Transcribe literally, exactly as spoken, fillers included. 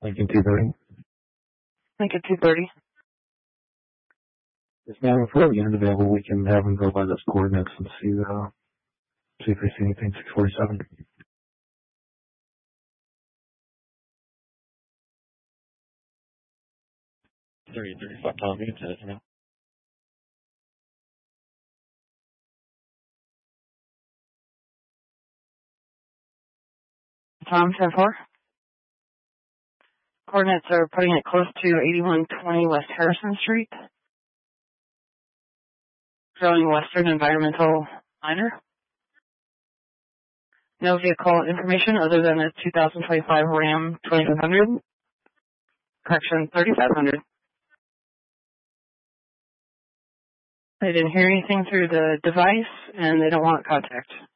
Lincoln two thirty. Lincoln two thirty. If now if we have a unit available, we can have them go by those coordinates and see uh, see if they see anything. six forty-seven. thirty, thirty-five Tom, you can set it for now. Tom ten four. Coordinates are putting it close to eighty-one twenty West Harrison Street. Showing Western Environmental Liner. No vehicle information other than a two thousand twenty-five Ram twenty-five hundred. Correction, thirty-five hundred. They didn't hear anything through the device, and they don't want contact.